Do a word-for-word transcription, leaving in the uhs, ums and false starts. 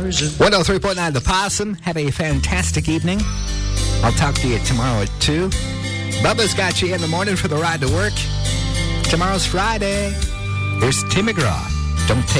one oh three point nine The Possum. Have a fantastic evening. I'll talk to you tomorrow at two. Bubba's got you in the morning for the ride to work. Tomorrow's Friday. Here's Tim McGraw. Don't take